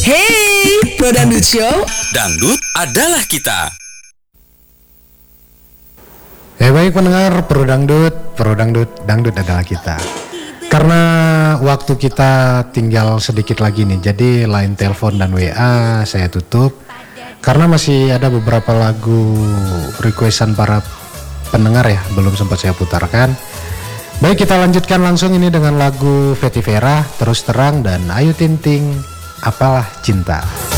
Hey, Pro Dangdut Show. Dangdut adalah kita. Baik pendengar Pro Dangdut, Dangdut adalah kita. Karena waktu kita tinggal sedikit lagi nih, jadi line telepon dan WA saya tutup. Karena masih ada beberapa lagu requestan para pendengar ya, belum sempat saya putarkan. Baik, kita lanjutkan langsung ini dengan lagu Veti Vera, Terus Terang dan Ayu Ting Ting, Apalah Cinta.